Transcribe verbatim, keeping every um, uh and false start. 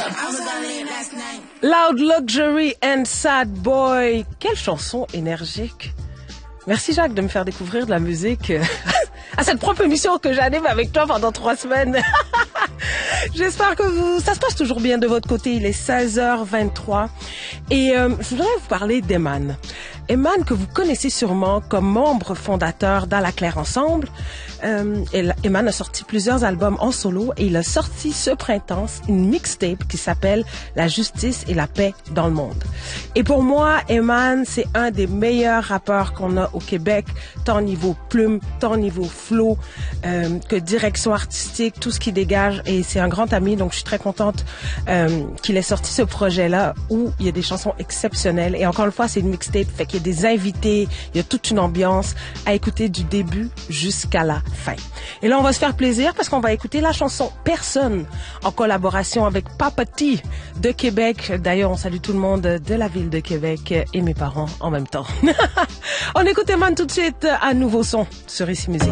Loud Luxury and Sad Boy. Quelle chanson énergique. Merci Jacques de me faire découvrir de la musique à cette propre émission que j'anime avec toi pendant trois semaines. J'espère que vous, ça se passe toujours bien de votre côté. Il est seize heures vingt-trois et euh, je voudrais vous parler d'Eman. Eman que vous connaissez sûrement comme membre fondateur d'À Claire Ensemble. Euh, Eman a sorti plusieurs albums en solo et il a sorti ce printemps une mixtape qui s'appelle La justice et la paix dans le monde. Et pour moi, Eman, c'est un des meilleurs rappeurs qu'on a au Québec, tant niveau plume, tant niveau flow, euh, que direction artistique, tout ce qui dégage. Et c'est un grand ami, donc je suis très contente euh, qu'il ait sorti ce projet-là où il y a des chansons exceptionnelles. Et encore une fois, c'est une mixtape, fait qu'il y a des invités, il y a toute une ambiance à écouter du début jusqu'à la fin. Et là, on va se faire plaisir parce qu'on va écouter la chanson Personne en collaboration avec Papa T de Québec. D'ailleurs, on salue tout le monde de la ville de Québec et mes parents en même temps. On écoute Eman tout de suite à nouveau son sur Ici Musique.